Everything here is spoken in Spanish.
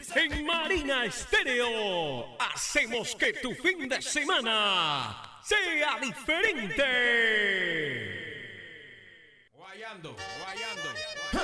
En Marina Estéreo hacemos que tu fin de semana sea diferente. Guayando.